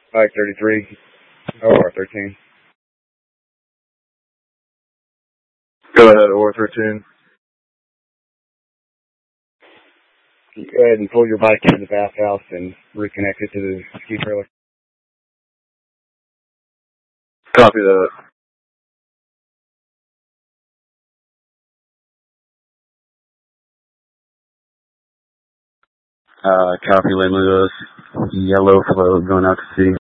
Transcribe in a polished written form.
533, OR 13. Go ahead, OR 13. Go ahead and pull your bike into the bathhouse and reconnect it to the ski trailer. Copy that. Copy, Lane Lewis. Yellow flow going out to sea.